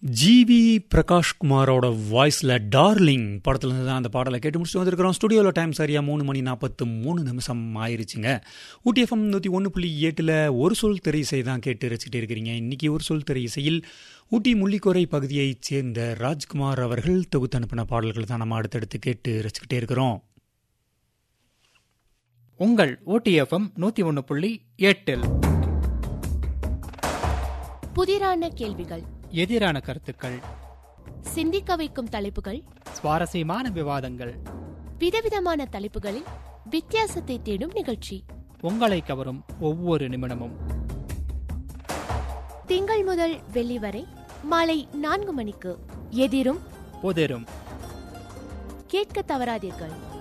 GV பிரகாஷ்குமாரோட வாய்ஸில் darling படத்துலேருந்து தான் அந்த பாடலை கேட்டு முடிச்சுட்டு வந்திருக்கிறோம். ஸ்டுடியோவில் டைம் சரியாக 3:43 ஆயிருச்சுங்க. ஊட்டி எஃப்எம் 101.8 ஒரு சொல் திரை இசை தான் கேட்டு ரசிச்சுட்டே இருக்கிறீங்க. இன்றைக்கி ஒரு சொல் திரை இசையில் ஊட்டி முள்ளிக்கோரை பகுதியைச் சேர்ந்த ராஜ்குமார் அவர்கள் தொகுத்து அனுப்பின பாடல்கள் தான் நம்ம அடுத்தடுத்து கேட்டு ரசிச்சுக்கிட்டே இருக்கிறோம். உங்கள் ஊட்டி எஃப்எம் 101.8 புதிரான கேள்விகள், எதிரான கருத்துக்கள், சிந்திக்க வைக்கும் தலைப்புகள், சுவாரஸ்யமான விவாதங்கள், விதவிதமான தலைப்புகளில் வித்தியாசத்தை தேடும் நிகழ்ச்சி, உங்களை கவரும் ஒவ்வொரு நிமிடமும். திங்கள் முதல் வெள்ளி வரை மாலை 4 மணிக்கு எதிரும் புதிரும். கேட்க தவறாதீர்கள்.